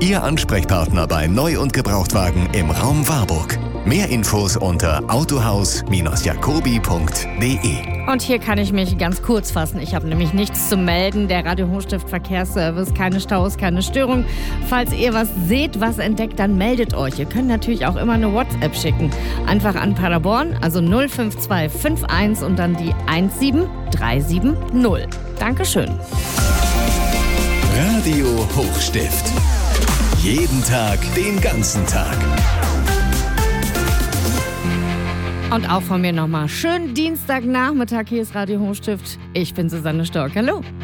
Ihr Ansprechpartner bei Neu- und Gebrauchtwagen im Raum Warburg. Mehr Infos unter autohaus-jacobi.de. Und hier kann ich mich ganz kurz fassen. Ich habe nämlich nichts zu melden. Der Radio Hochstift Verkehrsservice, keine Staus, keine Störung. Falls ihr was seht, was entdeckt, dann meldet euch. Ihr könnt natürlich auch immer eine WhatsApp schicken. Einfach an Paderborn, also 05251 und dann die 17370. Dankeschön. Radio Hochstift. Jeden Tag, den ganzen Tag. Und auch von mir nochmal schönen Dienstagnachmittag. Hier ist Radio Hochstift. Ich bin Susanne Stork. Hallo.